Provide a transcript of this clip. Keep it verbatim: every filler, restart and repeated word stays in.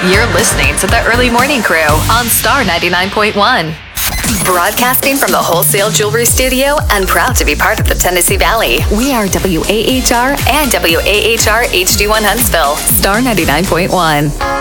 You're listening to the Early Morning Crew on Star ninety-nine point one. Broadcasting from the Wholesale Jewelry Studio and proud to be part of the Tennessee Valley. We are W A H R and W A H R H D one Huntsville. Star ninety-nine point one.